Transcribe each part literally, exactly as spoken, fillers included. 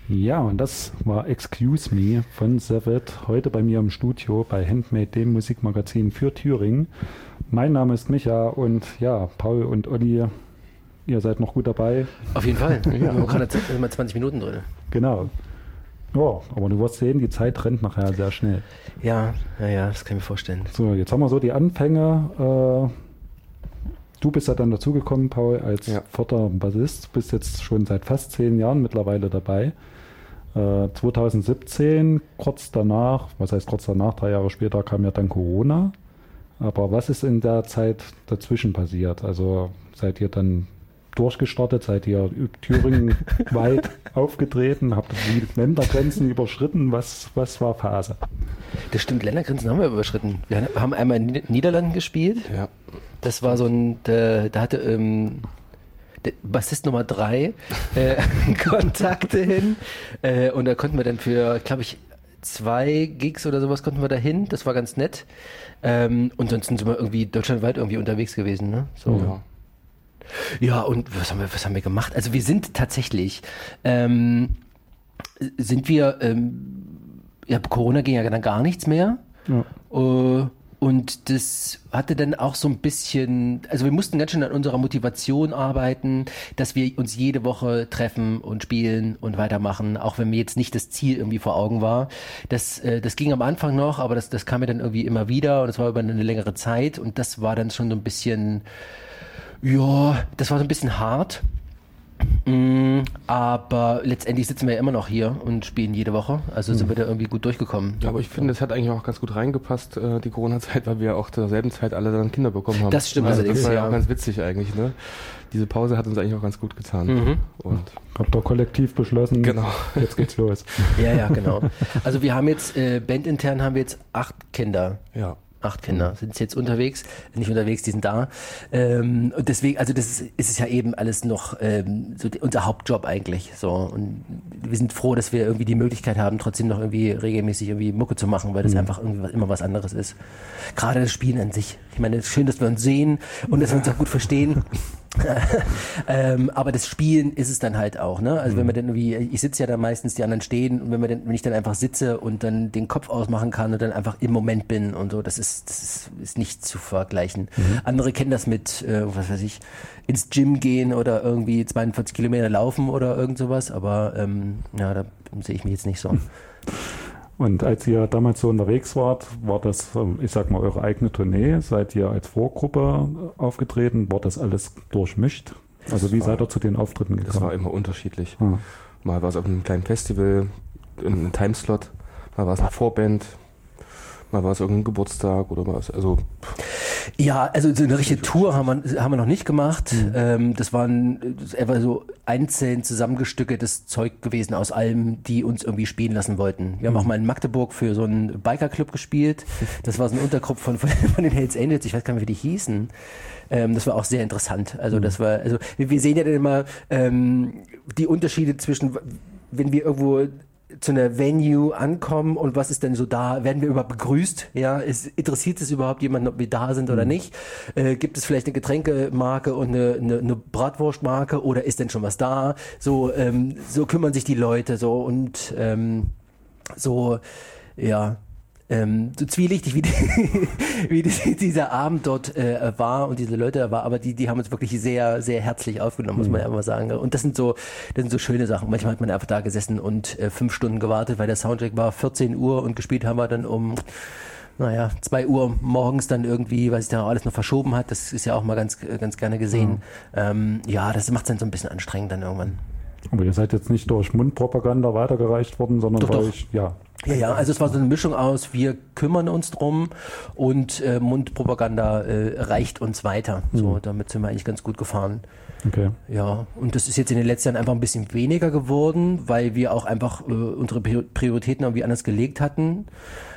Ja, und das war Excuse Me von Sevet, heute bei mir im Studio bei Handmade, dem Musikmagazin für Thüringen. Mein Name ist Micha und ja, Paul und Olli, ihr seid noch gut dabei. Auf jeden Fall, ja. Wir haben gerade immer zwanzig Minuten drin. Genau. Ja, aber du wirst sehen, die Zeit rennt nachher sehr schnell. Ja, ja, ja, das kann ich mir vorstellen. So, jetzt haben wir so die Anfänge. Äh, du bist ja dann dazugekommen, Paul, als ja. vierter Bassist, bist jetzt schon seit fast zehn Jahren mittlerweile dabei. Äh, zwanzig siebzehn, kurz danach, was heißt kurz danach, drei Jahre später kam ja dann Corona. Aber was ist in der Zeit dazwischen passiert? Also seid ihr dann durchgestartet, seid ihr Thüringen weit aufgetreten, habt ihr die Ländergrenzen überschritten? Was, was war Phase? Das stimmt, Ländergrenzen haben wir überschritten. Wir haben einmal in den Niederlanden gespielt. Ja. Das war so ein, da, da hatte ähm, der Bassist Nummer drei äh, Kontakte hin. Äh, und da konnten wir dann für, glaube ich, zwei Gigs oder sowas konnten wir da hin. Das war ganz nett. Ähm, und sonst sind wir irgendwie deutschlandweit irgendwie unterwegs gewesen. Ne? So. Ja. Ja, und was haben wir, was haben wir gemacht? Also wir sind tatsächlich, ähm, sind wir, ähm, ja, Corona ging ja dann gar nichts mehr. Ja. Uh, und das hatte dann auch so ein bisschen, also wir mussten ganz schön an unserer Motivation arbeiten, dass wir uns jede Woche treffen und spielen und weitermachen, auch wenn mir jetzt nicht das Ziel irgendwie vor Augen war. Das, äh, das ging am Anfang noch, aber das, das kam mir dann irgendwie immer wieder und es war über eine längere Zeit und das war dann schon so ein bisschen... Ja, das war so ein bisschen hart, mm, aber letztendlich sitzen wir ja immer noch hier und spielen jede Woche, also sind wir da irgendwie gut durchgekommen. Ja, aber ich finde, es hat eigentlich auch ganz gut reingepasst, äh, die Corona-Zeit, weil wir auch zur selben Zeit alle dann Kinder bekommen haben. Das stimmt. Also allerdings, das war ja ja auch ganz witzig eigentlich, ne? Diese Pause hat uns eigentlich auch ganz gut getan. Mhm. Und habt ihr kollektiv beschlossen, genau. Jetzt geht's los. Ja, ja, genau. Also wir haben jetzt, äh, bandintern haben wir jetzt acht Kinder. Ja. Acht Kinder sind jetzt unterwegs, nicht unterwegs, die sind da. Ähm, und deswegen, also das ist, ist es ja eben alles noch ähm, so die, unser Hauptjob eigentlich. So. Und wir sind froh, dass wir irgendwie die Möglichkeit haben, trotzdem noch irgendwie regelmäßig irgendwie Mucke zu machen, weil das mhm. einfach irgendwie immer was anderes ist. Gerade das Spielen an sich. Ich meine, es ist schön, dass wir uns sehen und dass wir uns auch gut verstehen. ähm, aber das Spielen ist es dann halt auch, ne? Also mhm. wenn man dann irgendwie, ich sitze ja dann meistens, die anderen stehen und wenn man dann, wenn ich dann einfach sitze und dann den Kopf ausmachen kann und dann einfach im Moment bin und so, das ist, das ist, ist nicht zu vergleichen. Mhm. Andere kennen das mit, äh, was weiß ich, ins Gym gehen oder irgendwie zweiundvierzig Kilometer laufen oder irgend sowas, aber ähm, ja, da sehe ich mich jetzt nicht so. Und als ihr damals so unterwegs wart, war das, ich sag mal, eure eigene Tournee? Seid ihr als Vorgruppe aufgetreten? War das alles durchmischt? Also wie seid ihr zu den Auftritten gekommen? Das war immer unterschiedlich. Ah. Mal war es auf einem kleinen Festival, in einem Timeslot, mal war es eine Vorband, mal war es irgendein Geburtstag oder was, also... Ja, also so eine richtige Tour haben wir, haben wir noch nicht gemacht. Mhm. Ähm, das waren einfach so einzeln zusammengestückeltes Zeug gewesen aus allem, die uns irgendwie spielen lassen wollten. Wir haben mhm. auch mal in Magdeburg für so einen Bikerclub gespielt. Das war so ein Untergruppe von, von, von den Hells Angels, ich weiß gar nicht, wie die hießen. Ähm, das war auch sehr interessant. Also das war, also wir, wir sehen ja dann immer ähm, die Unterschiede zwischen, wenn wir irgendwo zu einer Venue ankommen und was ist denn so da? Werden wir überhaupt begrüßt? Ja, ist, interessiert es überhaupt jemanden, ob wir da sind oder nicht? Äh, gibt es vielleicht eine Getränkemarke und eine, eine, eine Bratwurstmarke oder ist denn schon was da? So, ähm, so kümmern sich die Leute so und ähm, so, ja. Ähm, so zwielichtig wie, die, wie die, dieser Abend dort äh, war und diese Leute da war, aber die, die haben uns wirklich sehr, sehr herzlich aufgenommen, muss man ja immer sagen. Und das sind so, das sind so schöne Sachen. Manchmal hat man einfach da gesessen und äh, fünf Stunden gewartet, weil der Soundcheck war vierzehn Uhr und gespielt haben wir dann um, naja, zwei Uhr morgens dann irgendwie, weil sich da alles noch verschoben hat. Das ist ja auch mal ganz, ganz gerne gesehen. Mhm. Ähm, ja, das macht es dann so ein bisschen anstrengend dann irgendwann. Aber ihr seid jetzt nicht durch Mundpropaganda weitergereicht worden, sondern doch, bei doch. euch, ja. Ja, ja, also es war so eine Mischung aus, wir kümmern uns drum und äh, Mundpropaganda äh, reicht uns weiter. Mhm. So, damit sind wir eigentlich ganz gut gefahren. Okay. Ja, und das ist jetzt in den letzten Jahren einfach ein bisschen weniger geworden, weil wir auch einfach äh, unsere Prioritäten irgendwie anders gelegt hatten.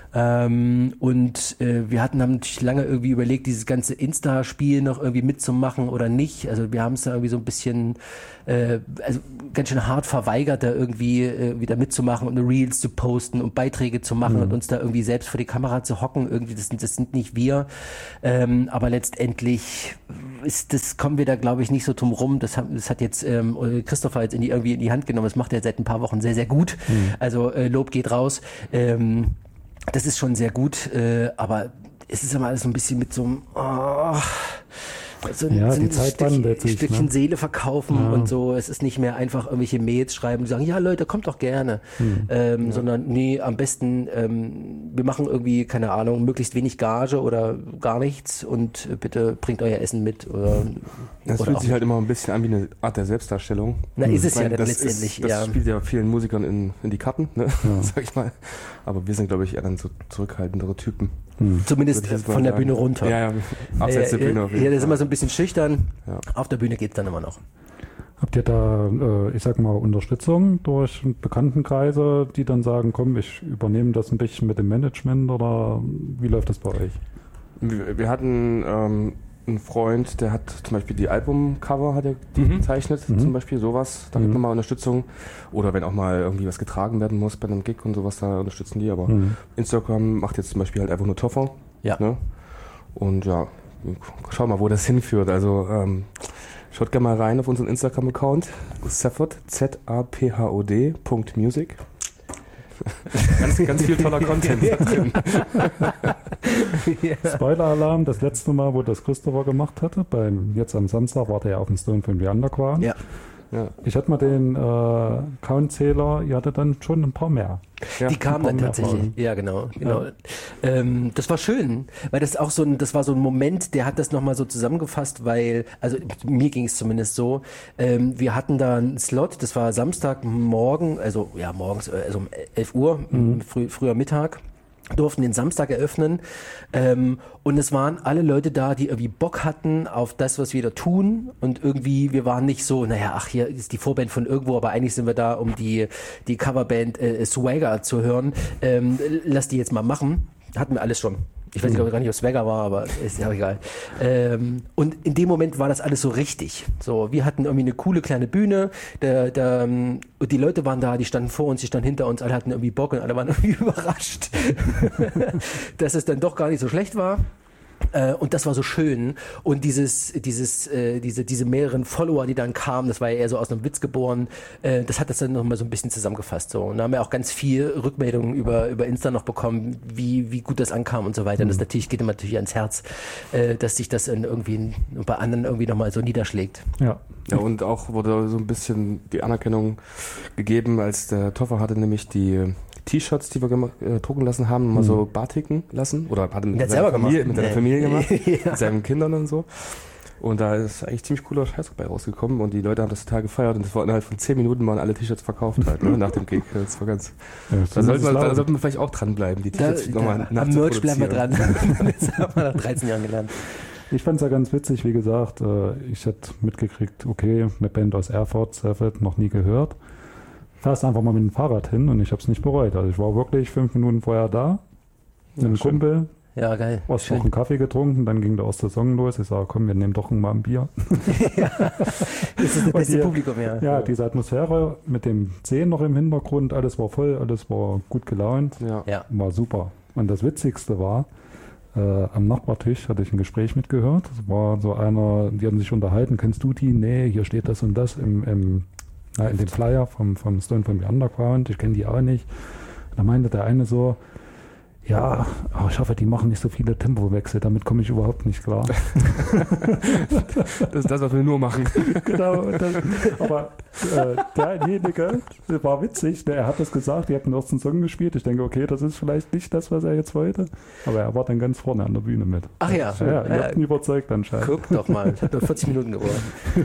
Ähm, und äh, wir hatten haben natürlich lange irgendwie überlegt, dieses ganze Insta-Spiel noch irgendwie mitzumachen oder nicht. Also wir haben es da irgendwie so ein bisschen äh, also ganz schön hart verweigert, da irgendwie äh, wieder mitzumachen und Reels zu posten und Beiträge zu machen mhm. und uns da irgendwie selbst vor die Kamera zu hocken. Irgendwie, das, das sind nicht wir. Ähm, aber letztendlich ist das, kommen wir da, glaube ich, nicht so drum rum. Das hat, das hat jetzt ähm, Christopher jetzt in die, irgendwie in die Hand genommen. Das macht er seit ein paar Wochen sehr, sehr gut. Mhm. Also äh, Lob geht raus. Ähm, das ist schon sehr gut, äh, aber es ist immer alles so ein bisschen mit so einem oh, so ein, ja, so ein die Zeit Stück, wandelt sich, Stückchen ne? Seele verkaufen ja. und so. Es ist nicht mehr einfach irgendwelche Mails schreiben, die sagen, ja Leute, kommt doch gerne. Hm. Ähm, ja. Sondern nee, am besten, ähm, wir machen irgendwie, keine Ahnung, möglichst wenig Gage oder gar nichts und äh, bitte bringt euer Essen mit. Oder, das oder fühlt sich halt immer ein bisschen an wie eine Art der Selbstdarstellung. Na, ist es ich meine, ja das letztendlich. Ist, das ja. spielt ja vielen Musikern in, in die Karten, ne? Ja. Sag ich mal. Aber wir sind, glaube ich, eher dann so zurückhaltendere Typen. Hm. Zumindest von der sagen. Bühne runter. Ja, ja, abseits äh, der Bühne. Auf jeden ja, das ist immer so ein bisschen schüchtern. Ja. Auf der Bühne geht's dann immer noch. Habt ihr da, äh, ich sag mal, Unterstützung durch Bekanntenkreise, die dann sagen, komm, ich übernehme das ein bisschen mit dem Management oder wie läuft das bei euch? Wir, wir hatten ähm, einen Freund, der hat zum Beispiel die Albumcover hat er die mhm. gezeichnet, mhm. zum Beispiel sowas, da gibt mhm. nochmal Unterstützung. Oder wenn auch mal irgendwie was getragen werden muss bei einem Gig und sowas, da unterstützen die. Aber mhm. Instagram macht jetzt zum Beispiel halt einfach nur Toffer. Ja. Ne? Und ja, schau mal, wo das hinführt. Also ähm, schaut gerne mal rein auf unseren Instagram-Account, Zaphod, Z A P H O D Punkt Music. ganz, ganz viel toller Content da drin. Ja. Spoiler-Alarm, das letzte Mal, wo das Christopher gemacht hatte, beim, jetzt am Samstag war der ja auf dem Stone von The Underground. Ja. Ja. Ich hatte mal den äh, Count-Zähler, ihr hattet dann schon ein paar mehr. Ja, die kamen dann tatsächlich. Fahren. Ja, genau. genau. Ja. Ähm, das war schön, weil das auch so ein, das war so ein Moment, der hat das nochmal so zusammengefasst, weil, also mir ging es zumindest so, ähm, wir hatten da einen Slot, das war Samstagmorgen, also ja morgens, also um elf Uhr, mhm. früh, früher Mittag. Durften den Samstag eröffnen ähm, und es waren alle Leute da, die irgendwie Bock hatten auf das, was wir da tun und irgendwie, wir waren nicht so, naja, ach, hier ist die Vorband von irgendwo, aber eigentlich sind wir da, um die die Coverband äh, Swagger zu hören. Ähm, lass die jetzt mal machen. Hatten wir alles schon. Ich weiß nicht, gar nicht, ob Swagger war, aber ist ja egal. Ähm, und in dem Moment war das alles so richtig. So, wir hatten irgendwie eine coole kleine Bühne, der, der, und die Leute waren da, die standen vor uns, die standen hinter uns, alle hatten irgendwie Bock und alle waren irgendwie überrascht, dass es dann doch gar nicht so schlecht war. Äh, und das war so schön. Und dieses, dieses, äh, diese, diese mehreren Follower, die dann kamen, das war ja eher so aus einem Witz geboren, äh, das hat das dann nochmal so ein bisschen zusammengefasst. So. Und da haben wir auch ganz viel Rückmeldungen über, über Insta noch bekommen, wie, wie gut das ankam und so weiter. Mhm. Und das natürlich geht immer natürlich ans Herz, äh, dass sich das in irgendwie bei anderen irgendwie nochmal so niederschlägt. Ja. Ja, und auch wurde so ein bisschen die Anerkennung gegeben, als der Toffer hatte nämlich die T-Shirts, die wir gem- äh, drucken lassen haben, mal mhm. so barticken lassen. Oder hat mit, mit, seiner gemacht. Familie, mit seiner Familie gemacht, ja. mit seinen Kindern und so. Und da ist eigentlich ziemlich cooler Scheiß dabei rausgekommen und die Leute haben das total gefeiert und das war innerhalb von zehn Minuten waren alle T-Shirts verkauft halt, ne, nach dem Gig. Das war ganz, ja, da sollten wir, da sollten wir vielleicht auch dranbleiben, die T-Shirts da, nochmal da, am Merch bleiben wir dran. Das haben wir nach dreizehn Jahren gelernt. Ich fand es ja ganz witzig, wie gesagt, ich hätte mitgekriegt, okay, eine Band aus Erfurt, Zaphod, noch nie gehört. Fährst einfach mal mit dem Fahrrad hin und ich habe es nicht bereut. Also ich war wirklich fünf Minuten vorher da, mit einem schön. Kumpel. Ja, geil. Du hast noch einen Kaffee getrunken, dann ging der erste Song los. Ich sage, komm, wir nehmen doch mal ein Bier. Ja, das ist das beste die, Publikum, ja. Ja, diese Atmosphäre mit dem See noch im Hintergrund, alles war voll, alles war gut gelaunt, ja. Ja. War super. Und das Witzigste war, äh, am Nachbartisch hatte ich ein Gespräch mitgehört. Es war so einer, die haben sich unterhalten, kennst du die? Nee, hier steht das und das im, im Na, in dem Flyer vom, vom Stone from the Underground, ich kenne die auch nicht. Da meinte der eine so, ja, oh, ich hoffe, die machen nicht so viele Tempowechsel, damit komme ich überhaupt nicht klar. Das ist das, was wir nur machen. Genau, das, aber äh, derjenige, das war witzig, der, er hat das gesagt, die hatten den ersten Song gespielt. Ich denke, okay, das ist vielleicht nicht das, was er jetzt wollte, aber er war dann ganz vorne an der Bühne mit. Ach ja. Ja, ihr äh, habt ihn überzeugt anscheinend. Guck doch mal, ich habe nur vierzig Minuten gebraucht.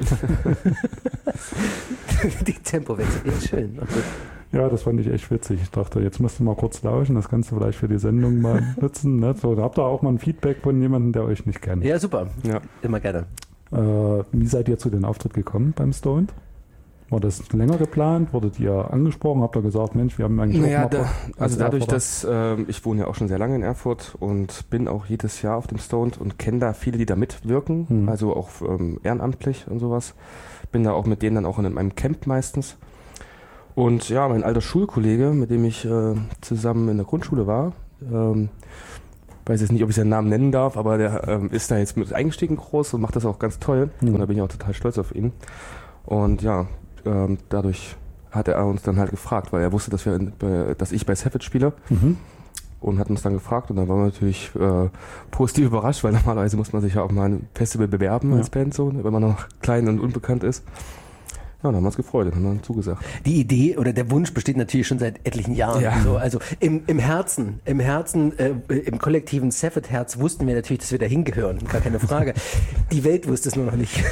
Die Tempowechsel, ja, schön. Okay. Ja, das fand ich echt witzig. Ich dachte, jetzt musst du mal kurz lauschen, das kannst du vielleicht für die Sendung mal nutzen. Ne? So, habt ihr auch mal ein Feedback von jemandem, der euch nicht kennt? Ja, super. Ja. Immer gerne. Äh, wie seid ihr zu dem Auftritt gekommen beim Stoned? War das länger geplant? Wurdet ihr angesprochen? Habt ihr gesagt, Mensch, wir haben eigentlich naja, auch mal da, Also dadurch, Erfurter? dass äh, ich wohne ja auch schon sehr lange in Erfurt und bin auch jedes Jahr auf dem Stoned und kenne da viele, die da mitwirken, hm. also auch ähm, ehrenamtlich und sowas. Bin da auch mit denen dann auch in einem Camp meistens. Und ja, mein alter Schulkollege, mit dem ich äh, zusammen in der Grundschule war, ähm, weiß jetzt nicht, ob ich seinen Namen nennen darf, aber der ähm, ist da jetzt mit eingestiegen groß und macht das auch ganz toll. Hm. Und da bin ich auch total stolz auf ihn. Und ja, ähm, dadurch hat er uns dann halt gefragt, weil er wusste, dass wir, äh, dass ich bei Savage spiele. Mhm. Und hat uns dann gefragt und dann waren wir natürlich äh, positiv überrascht, weil normalerweise muss man sich ja auch mal ein Festival bewerben ja. als Band, so, wenn man noch klein und unbekannt ist. Ja, dann haben wir uns gefreut, dann haben wir zugesagt. Die Idee oder der Wunsch besteht natürlich schon seit etlichen Jahren. Ja. So, also im, im Herzen, im Herzen, äh, im kollektiven Savage-Herz wussten wir natürlich, dass wir da hingehören, gar keine Frage. Die Welt wusste es nur noch nicht.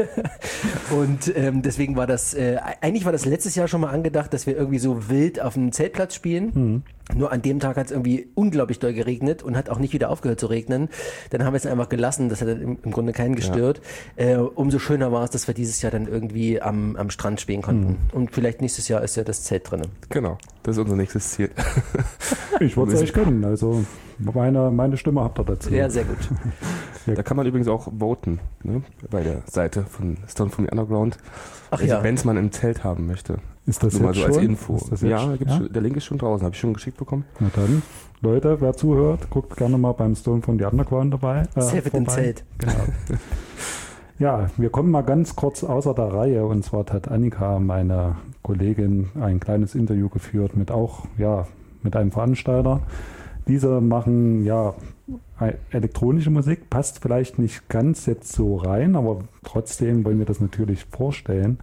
Und ähm, deswegen war das, äh, eigentlich war das letztes Jahr schon mal angedacht, dass wir irgendwie so wild auf einem Zeltplatz spielen. Mhm. Nur an dem Tag hat es irgendwie unglaublich doll geregnet und hat auch nicht wieder aufgehört zu regnen. Dann haben wir es einfach gelassen, das hat im, im Grunde keinen gestört. Ja. Äh, umso schöner war es, dass wir dieses Jahr dann irgendwie am, am Strand spielen konnten. Mhm. Und vielleicht nächstes Jahr ist ja das Zelt drin. Genau, das ist unser nächstes Ziel. Ich wollte es euch gönnen, also meine, meine Stimme habt ihr dazu. Ja, sehr gut. Da kann man übrigens auch voten, ne? Bei der Seite von Stone from the Underground, Ach welche ja. Bands man im Zelt haben möchte. Ist das Nur jetzt mal so schon? als Info. Ist das ja, jetzt, gibt's ja? Schon, der Link ist schon draußen, habe ich schon geschickt bekommen. Na dann, Leute, wer zuhört, guckt gerne mal beim Stone from the Underground dabei. Äh, Savage im Zelt. Genau. Ja, wir kommen mal ganz kurz außer der Reihe. Und zwar hat Annika, meine Kollegin, ein kleines Interview geführt mit auch, ja, mit einem Veranstalter. Diese machen, ja, elektronische Musik, passt vielleicht nicht ganz jetzt so rein, aber trotzdem wollen wir das natürlich vorstellen.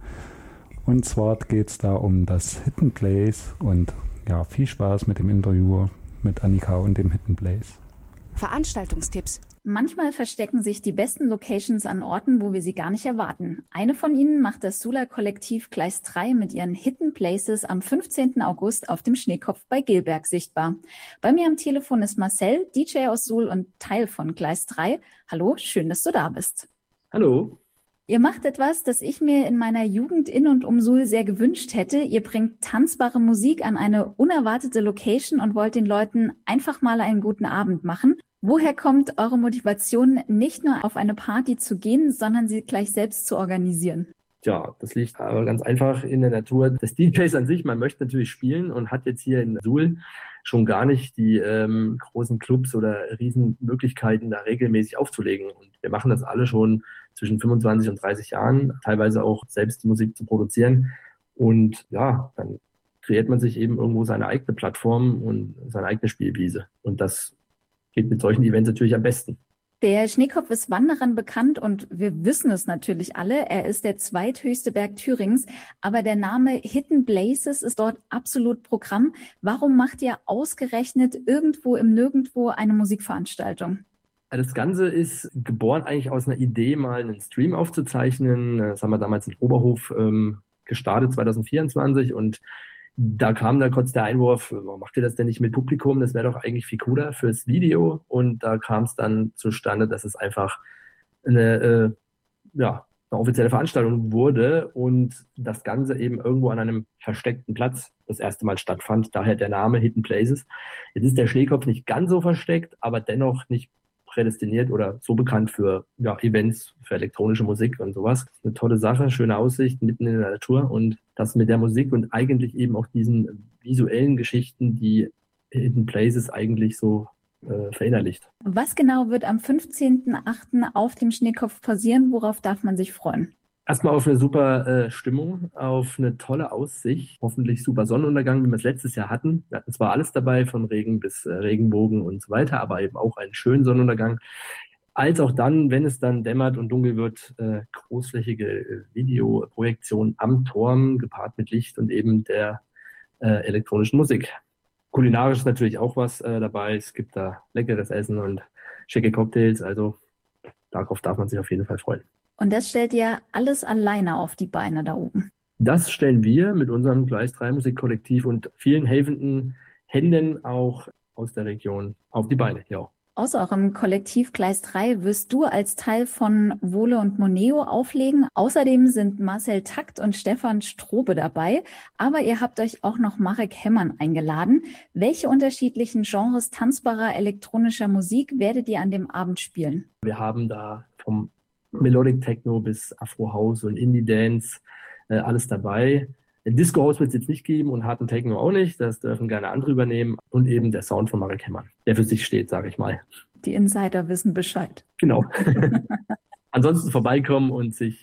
Und zwar geht es da um das Hidden Place und ja, viel Spaß mit dem Interview mit Annika und dem Hidden Place. Veranstaltungstipps. Manchmal verstecken sich die besten Locations an Orten, wo wir sie gar nicht erwarten. Eine von ihnen macht das Sula-Kollektiv Gleis drei mit ihren Hidden Places am fünfzehnten August auf dem Schneekopf bei Gilberg sichtbar. Bei mir am Telefon ist Marcel, D J aus Suhl und Teil von Gleis drei. Hallo, schön, dass du da bist. Hallo. Ihr macht etwas, das ich mir in meiner Jugend in und um Suhl sehr gewünscht hätte. Ihr bringt tanzbare Musik an eine unerwartete Location und wollt den Leuten einfach mal einen guten Abend machen. Woher kommt eure Motivation, nicht nur auf eine Party zu gehen, sondern sie gleich selbst zu organisieren? Ja, das liegt aber ganz einfach in der Natur des D Js an sich. Man möchte natürlich spielen und hat jetzt hier in Suhl schon gar nicht die ähm, großen Clubs oder Riesenmöglichkeiten, da regelmäßig aufzulegen. Und wir machen das alle schon zwischen fünfundzwanzig und dreißig Jahren, teilweise auch selbst die Musik zu produzieren. Und ja, dann kreiert man sich eben irgendwo seine eigene Plattform und seine eigene Spielwiese. Und das geht mit solchen Events natürlich am besten. Der Schneekopf ist Wanderern bekannt und wir wissen es natürlich alle. Er ist der zweithöchste Berg Thürings, aber der Name Hidden Places ist dort absolut Programm. Warum macht ihr ausgerechnet irgendwo im Nirgendwo eine Musikveranstaltung? Das Ganze ist geboren eigentlich aus einer Idee, mal einen Stream aufzuzeichnen. Das haben wir damals in Oberhof ähm, gestartet, zwanzig vierundzwanzig, und da kam dann kurz der Einwurf, warum macht ihr das denn nicht mit Publikum? Das wäre doch eigentlich viel cooler fürs Video. Und da kam es dann zustande, dass es einfach eine, äh, ja, eine offizielle Veranstaltung wurde und das Ganze eben irgendwo an einem versteckten Platz das erste Mal stattfand. Daher der Name Hidden Places. Jetzt ist der Schneekopf nicht ganz so versteckt, aber dennoch nicht prädestiniert oder so bekannt für ja, Events, für elektronische Musik und sowas. Eine tolle Sache, schöne Aussicht mitten in der Natur und das mit der Musik und eigentlich eben auch diesen visuellen Geschichten, die Hidden Places eigentlich so äh, verinnerlicht. Was genau wird am fünfzehnten achten auf dem Schneekopf passieren? Worauf darf man sich freuen? Erstmal auf eine super äh, Stimmung, auf eine tolle Aussicht, hoffentlich super Sonnenuntergang, wie wir es letztes Jahr hatten. Wir hatten zwar alles dabei, von Regen bis äh, Regenbogen und so weiter, aber eben auch einen schönen Sonnenuntergang. Als auch dann, wenn es dann dämmert und dunkel wird, äh, großflächige äh, Videoprojektion am Turm, gepaart mit Licht und eben der äh, elektronischen Musik. Kulinarisch ist natürlich auch was äh, dabei. Es gibt da leckeres Essen und schicke Cocktails, also darauf darf man sich auf jeden Fall freuen. Und das stellt ihr alles alleine auf die Beine da oben? Das stellen wir mit unserem Gleis drei Musikkollektiv und vielen helfenden Händen auch aus der Region auf die Beine. Ja. Aus eurem Kollektiv Gleis drei wirst du als Teil von Wohle und Moneo auflegen. Außerdem sind Marcel Takt und Stefan Strobe dabei. Aber ihr habt euch auch noch Marek Hemmern eingeladen. Welche unterschiedlichen Genres tanzbarer elektronischer Musik werdet ihr an dem Abend spielen? Wir haben da vom Melodic Techno bis Afro House und Indie Dance äh, alles dabei. Disco House wird es jetzt nicht geben und harten Techno auch nicht. Das dürfen gerne andere übernehmen. Und eben der Sound von Marek Hemmern, der für sich steht, sage ich mal. Die Insider wissen Bescheid. Genau. Ansonsten vorbeikommen und sich